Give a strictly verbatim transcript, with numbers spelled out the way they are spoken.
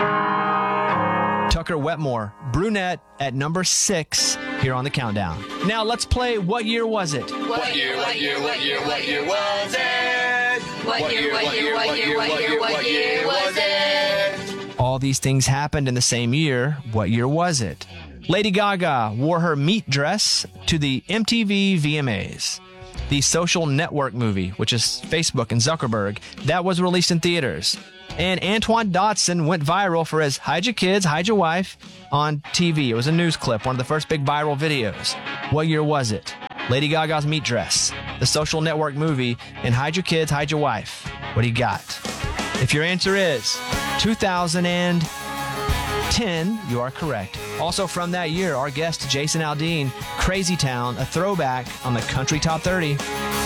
Tucker Wetmore, brunette at number six here on the countdown. Now let's play What Year Was It? What year, what year, what year, what year was it? What year, what year, what year, what year, what year was it? All these things happened in the same year. What year was it? Lady Gaga wore her meat dress to the M T V V M As. The Social Network movie, which is Facebook and Zuckerberg, that was released in theaters. And Antoine Dodson went viral for his Hide Your Kids, Hide Your Wife on T V. It was a news clip, one of the first big viral videos. What year was it? Lady Gaga's meat dress, the Social Network movie, and Hide Your Kids, Hide Your Wife. What do you got? If your answer is two thousand ten, you are correct. Also from that year, our guest Jason Aldean, Crazy Town, a throwback on the Country Top thirty.